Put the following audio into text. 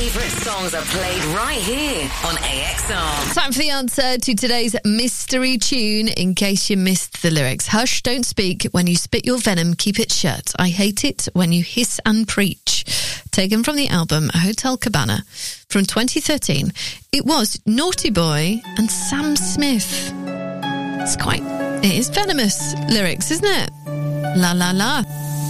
favourite songs are played right here on AXR. Time for the answer to today's mystery tune. In case you missed the lyrics, hush, don't speak. When you spit your venom, keep it shut. I hate it when you hiss and preach. Taken from the album Hotel Cabana from 2013. It was Naughty Boy and Sam Smith. It is venomous lyrics, isn't it? La la la.